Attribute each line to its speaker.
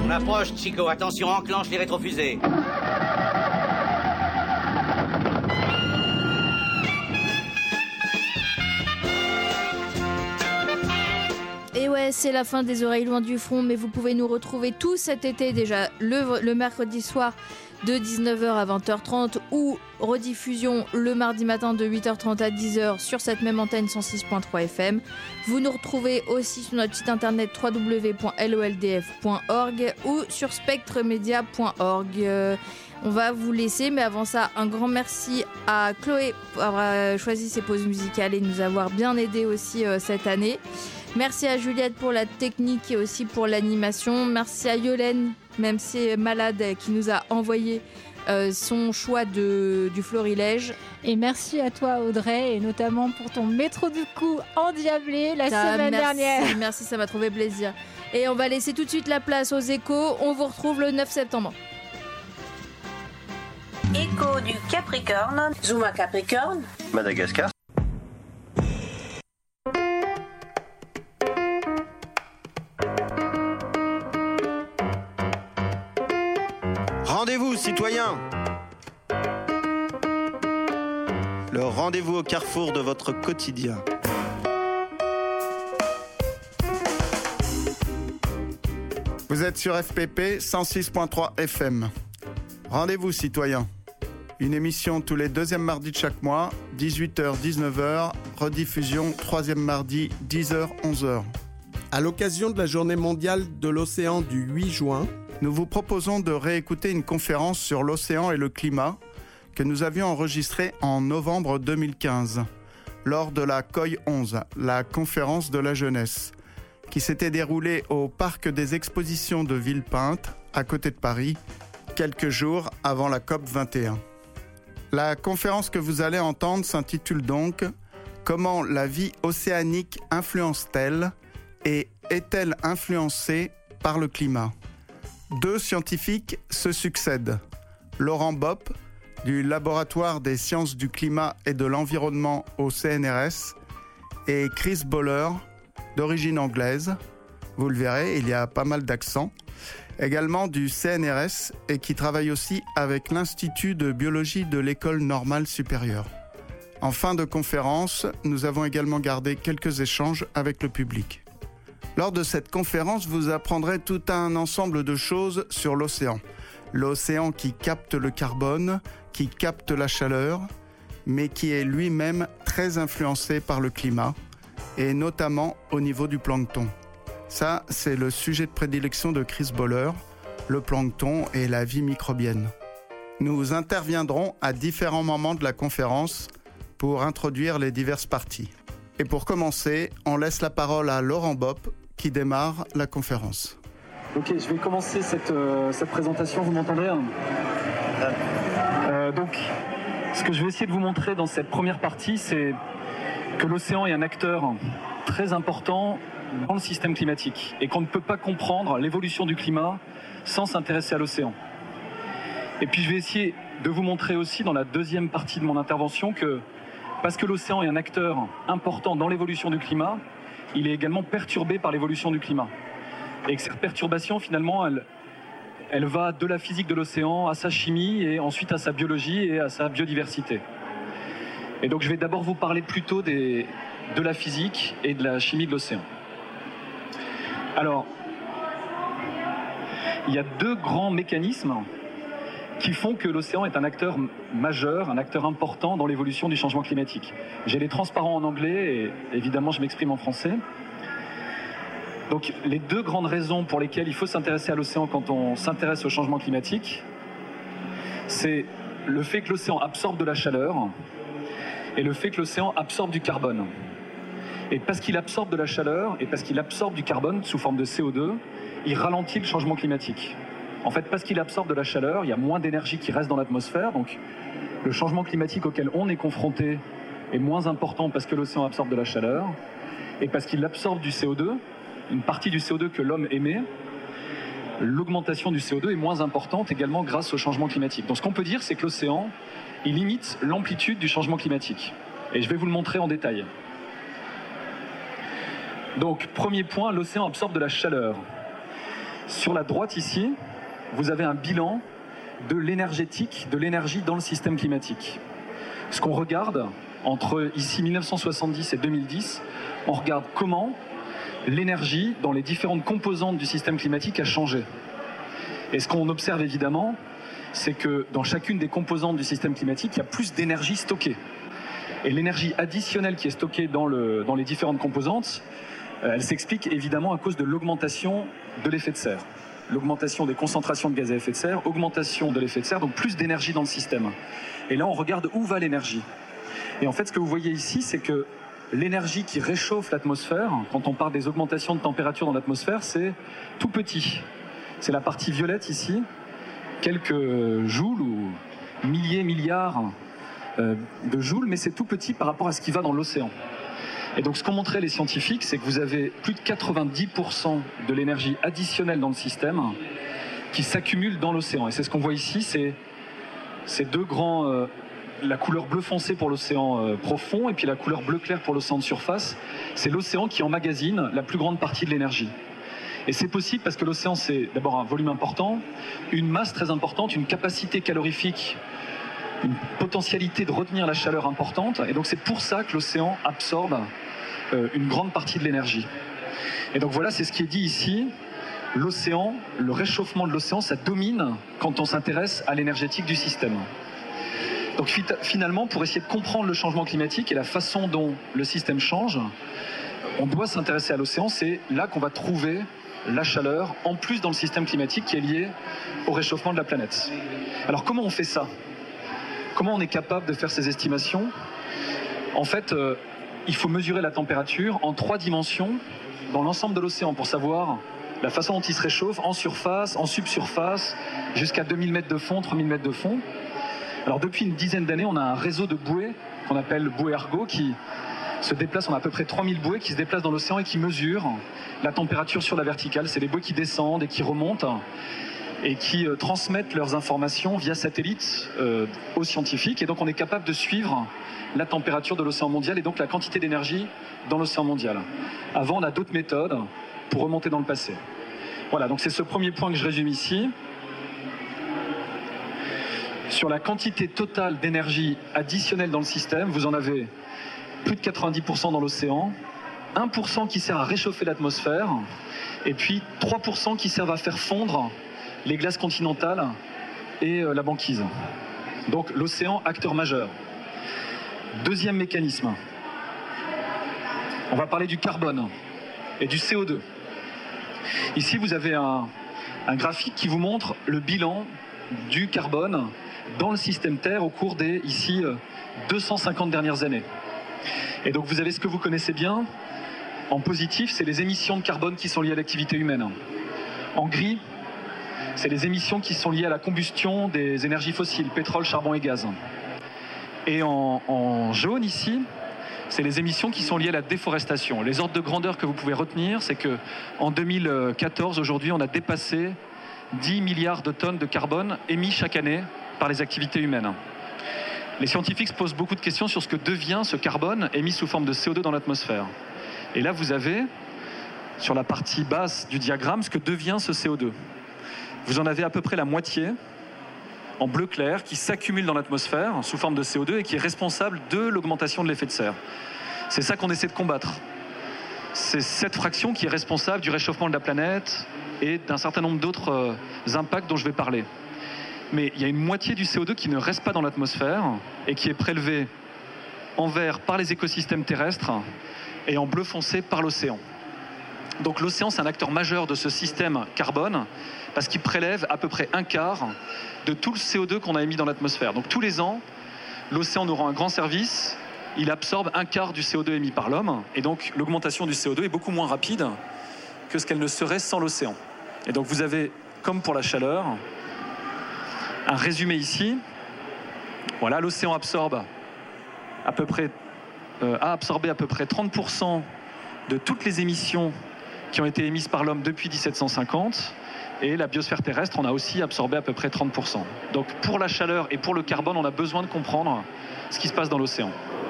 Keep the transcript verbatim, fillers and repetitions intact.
Speaker 1: On approche, Chico. Attention, enclenche les rétrofusées.
Speaker 2: Et ouais, c'est la fin des Oreilles Loin du Front, mais vous pouvez nous retrouver tout cet été déjà, le, le mercredi soir de dix-neuf heures à vingt heures trente ou rediffusion le mardi matin de huit heures trente à dix heures sur cette même antenne cent six point trois F M. Vous nous retrouvez aussi sur notre site internet w w w point loldf point org ou sur spectremedia point org. Euh, on va vous laisser, mais avant ça, un grand merci à Chloé pour avoir choisi ses pauses musicales et nous avoir bien aidés aussi euh, cette année. Merci à Juliette pour la technique et aussi pour l'animation. Merci à Yolène, même si elle est malade, qui nous a envoyé euh, son choix de, du florilège.
Speaker 3: Et merci à toi Audrey, et notamment pour ton métro du coup endiablé la ah, semaine
Speaker 2: merci,
Speaker 3: dernière.
Speaker 2: Merci, ça m'a trouvé plaisir. Et on va laisser tout de suite la place aux échos. On vous retrouve le neuf septembre.
Speaker 4: Écho du Capricorne. Zuma Capricorne.
Speaker 5: Madagascar. Rendez-vous, citoyens! Le rendez-vous au carrefour de votre quotidien.
Speaker 6: Vous êtes sur F P P cent six point trois F M. Rendez-vous, citoyens. Une émission tous les deuxièmes mardis de chaque mois, dix-huit heures dix-neuf heures, rediffusion troisième mardi, dix heures onze heures.
Speaker 7: À l'occasion de la journée mondiale de l'océan du huit juin,
Speaker 6: nous vous proposons de réécouter une conférence sur l'océan et le climat que nous avions enregistrée en novembre deux mille quinze, lors de la C O I onze, la conférence de la jeunesse, qui s'était déroulée au Parc des Expositions de Villepinte, à côté de Paris, quelques jours avant la C O P vingt et un. La conférence que vous allez entendre s'intitule donc « Comment la vie océanique influence-t-elle et est-elle influencée par le climat ?» Deux scientifiques se succèdent. Laurent Bopp, du Laboratoire des sciences du climat et de l'environnement au C N R S, et Chris Boller, d'origine anglaise. Vous le verrez, il y a pas mal d'accents. Également du C N R S et qui travaille aussi avec l'Institut de biologie de l'École normale supérieure. En fin de conférence, nous avons également gardé quelques échanges avec le public. Lors de cette conférence, vous apprendrez tout un ensemble de choses sur l'océan. L'océan qui capte le carbone, qui capte la chaleur, mais qui est lui-même très influencé par le climat, et notamment au niveau du plancton. Ça, c'est le sujet de prédilection de Chris Boller, le plancton et la vie microbienne. Nous interviendrons à différents moments de la conférence pour introduire les diverses parties. Et pour commencer, on laisse la parole à Laurent Bopp, qui démarre la conférence.
Speaker 8: Ok, je vais commencer cette, euh, cette présentation, vous m'entendez hein euh, Donc, ce que je vais essayer de vous montrer dans cette première partie, c'est que l'océan est un acteur très important dans le système climatique et qu'on ne peut pas comprendre l'évolution du climat sans s'intéresser à l'océan. Et puis je vais essayer de vous montrer aussi dans la deuxième partie de mon intervention que parce que l'océan est un acteur important dans l'évolution du climat, il est également perturbé par l'évolution du climat. Et que cette perturbation, finalement, elle, elle va de la physique de l'océan à sa chimie et ensuite à sa biologie et à sa biodiversité. Et donc je vais d'abord vous parler plutôt des, de la physique et de la chimie de l'océan. Alors, il y a deux grands mécanismes qui font que l'océan est un acteur majeur, un acteur important dans l'évolution du changement climatique. J'ai les transparents en anglais et évidemment je m'exprime en français. Donc les deux grandes raisons pour lesquelles il faut s'intéresser à l'océan quand on s'intéresse au changement climatique, c'est le fait que l'océan absorbe de la chaleur et le fait que l'océan absorbe du carbone. Et parce qu'il absorbe de la chaleur et parce qu'il absorbe du carbone sous forme de C O deux, il ralentit le changement climatique. En fait, parce qu'il absorbe de la chaleur, il y a moins d'énergie qui reste dans l'atmosphère, donc le changement climatique auquel on est confronté est moins important parce que l'océan absorbe de la chaleur, et parce qu'il absorbe du C O deux, une partie du C O deux que l'homme émet, l'augmentation du C O deux est moins importante également grâce au changement climatique. Donc ce qu'on peut dire, c'est que l'océan, il limite l'amplitude du changement climatique. Et je vais vous le montrer en détail. Donc, premier point, l'océan absorbe de la chaleur. Sur la droite ici, vous avez un bilan de l'énergétique, de l'énergie dans le système climatique. Ce qu'on regarde entre ici mille neuf cent soixante-dix et deux mille dix, on regarde comment l'énergie dans les différentes composantes du système climatique a changé. Et ce qu'on observe évidemment, c'est que dans chacune des composantes du système climatique, il y a plus d'énergie stockée. Et l'énergie additionnelle qui est stockée dans, le, dans les différentes composantes, euh, elle s'explique évidemment à cause de l'augmentation de l'effet de serre. L'augmentation des concentrations de gaz à effet de serre, augmentation de l'effet de serre, donc plus d'énergie dans le système. Et là, on regarde où va l'énergie. Et en fait, ce que vous voyez ici, c'est que l'énergie qui réchauffe l'atmosphère, quand on parle des augmentations de température dans l'atmosphère, c'est tout petit. C'est la partie violette ici, quelques joules ou milliers, milliards de joules, mais c'est tout petit par rapport à ce qui va dans l'océan. Et donc ce qu'ont montré les scientifiques, c'est que vous avez plus de quatre-vingt-dix pour cent de l'énergie additionnelle dans le système qui s'accumule dans l'océan. Et c'est ce qu'on voit ici, c'est ces deux grands... Euh, la couleur bleu foncé pour l'océan euh, profond et puis la couleur bleu clair pour l'océan de surface. C'est l'océan qui emmagasine la plus grande partie de l'énergie. Et c'est possible parce que l'océan, c'est d'abord un volume important, une masse très importante, une capacité calorifique, une potentialité de retenir la chaleur importante. Et donc c'est pour ça que l'océan absorbe euh, une grande partie de l'énergie. Et donc voilà, c'est ce qui est dit ici. L'océan, le réchauffement de l'océan, ça domine quand on s'intéresse à l'énergétique du système. Donc finalement, pour essayer de comprendre le changement climatique et la façon dont le système change, on doit s'intéresser à l'océan. C'est là qu'on va trouver la chaleur, en plus dans le système climatique qui est lié au réchauffement de la planète. Alors comment on fait ça? Comment on est capable de faire ces estimations? En fait, euh, il faut mesurer la température en trois dimensions dans l'ensemble de l'océan pour savoir la façon dont il se réchauffe en surface, en subsurface, jusqu'à deux mille mètres de fond, trois mille mètres de fond. Alors depuis une dizaine d'années, on a un réseau de bouées qu'on appelle bouées Argo qui se déplacent, on a à peu près trois mille bouées qui se déplacent dans l'océan et qui mesurent la température sur la verticale. C'est des bouées qui descendent et qui remontent et qui euh, transmettent leurs informations via satellite euh, aux scientifiques. Et donc on est capable de suivre la température de l'océan mondial et donc la quantité d'énergie dans l'océan mondial. Avant, on a d'autres méthodes pour remonter dans le passé. Voilà, donc c'est ce premier point que je résume ici. Sur la quantité totale d'énergie additionnelle dans le système, vous en avez plus de quatre-vingt-dix pour cent dans l'océan, un pour cent qui sert à réchauffer l'atmosphère, et puis trois pour cent qui servent à faire fondre les glaces continentales et la banquise. Donc l'océan, acteur majeur. Deuxième mécanisme. On va parler du carbone et du C O deux. Ici, vous avez un, un graphique qui vous montre le bilan du carbone dans le système Terre au cours des, ici, deux cent cinquante dernières années. Et donc vous avez ce que vous connaissez bien, en positif, c'est les émissions de carbone qui sont liées à l'activité humaine. En gris, c'est les émissions qui sont liées à la combustion des énergies fossiles, pétrole, charbon et gaz. Et en, en jaune ici, c'est les émissions qui sont liées à la déforestation. Les ordres de grandeur que vous pouvez retenir, c'est qu'en deux mille quatorze, aujourd'hui, on a dépassé dix milliards de tonnes de carbone émis chaque année par les activités humaines. Les scientifiques se posent beaucoup de questions sur ce que devient ce carbone émis sous forme de C O deux dans l'atmosphère. Et là, vous avez, sur la partie basse du diagramme, ce que devient ce C O deux. Vous en avez à peu près la moitié, en bleu clair, qui s'accumule dans l'atmosphère sous forme de C O deux et qui est responsable de l'augmentation de l'effet de serre. C'est ça qu'on essaie de combattre. C'est cette fraction qui est responsable du réchauffement de la planète et d'un certain nombre d'autres euh, impacts dont je vais parler. Mais il y a une moitié du C O deux qui ne reste pas dans l'atmosphère et qui est prélevé en vert par les écosystèmes terrestres et en bleu foncé par l'océan. Donc l'océan, c'est un acteur majeur de ce système carbone parce qu'il prélève à peu près un quart de tout le C O deux qu'on a émis dans l'atmosphère. Donc tous les ans, l'océan nous rend un grand service, il absorbe un quart du C O deux émis par l'homme et donc l'augmentation du C O deux est beaucoup moins rapide que ce qu'elle ne serait sans l'océan. Et donc vous avez, comme pour la chaleur, un résumé ici. Voilà, l'océan absorbe à peu près, euh, a absorbé à peu près trente pour cent de toutes les émissions qui ont été émises par l'homme depuis mille sept cent cinquante. Et la biosphère terrestre en a aussi absorbé à peu près trente pour cent. Donc pour la chaleur et pour le carbone, on a besoin de comprendre ce qui se passe dans l'océan.